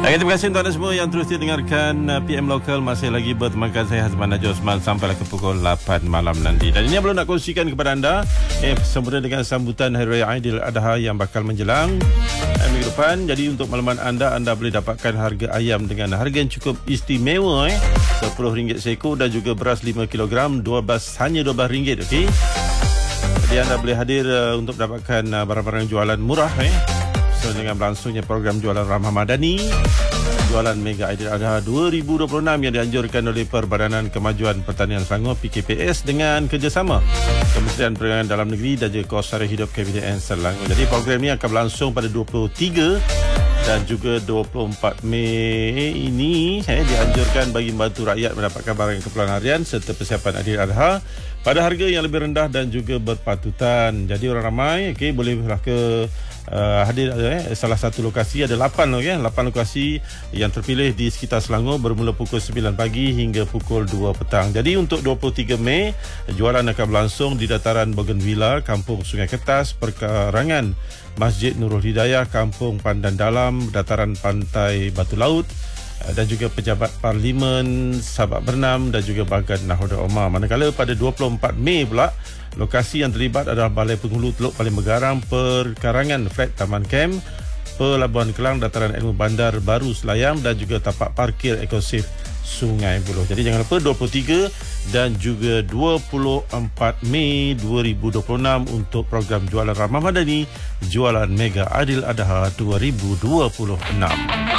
Baik, terima kasih untuk anda semua yang terus dengarkan PM Lokal. Masih lagi bertemankan saya Hazman Najwa Osman sampailah ke pukul 8 malam nanti. Dan ini yang belum nak kongsikan kepada anda sempena dengan sambutan Hari Raya Aidiladha yang bakal menjelang minggu depan. Jadi untuk makluman anda boleh dapatkan harga ayam dengan harga yang cukup istimewa, RM10 seekor, dan juga beras 5 kg hanya RM12, okey. Jadi anda boleh hadir untuk mendapatkan barang-barang jualan murah dengan berlangsungnya program jualan Ramah Madani, jualan Mega Aidiladha 2026 yang dianjurkan oleh Perbadanan Kemajuan Pertanian Selangor PKPS dengan kerjasama Kementerian Perdagangan Dalam Negeri dan juga Kos Sara Hidup KPDN Selangor. Jadi program ini akan berlangsung pada 23 dan juga 24 Mei ini dianjurkan bagi membantu rakyat mendapatkan barang keperluan harian serta persiapan Aidiladha pada harga yang lebih rendah dan juga berpatutan. Jadi orang ramai bolehlah ke hadir salah satu lokasi. Ada 8 lokasi yang terpilih di sekitar Selangor bermula pukul 9 pagi hingga pukul 2 petang. Jadi untuk 23 Mei jualan akan berlangsung di dataran Bougainvillea, Kampung Sungai Kertas, perkarangan Masjid Nurul Hidayah, Kampung Pandan Dalam, dataran Pantai Batu Laut, dan juga Pejabat Parlimen, Sabak Bernam dan juga Bagan Nahoda Omar. Manakala pada 24 Mei pula lokasi yang terlibat adalah Balai Penghulu Teluk Paling Begarang, Perkarangan Flat Taman Camp, Pelabuhan Kelang, Dataran Ilmu Bandar Baru Selayam dan juga tapak parkir eksklusif Sungai Buloh. Jadi jangan lupa 23 dan juga 24 Mei 2026 untuk program jualan Ramah Madani, jualan Mega Aidiladha 2026.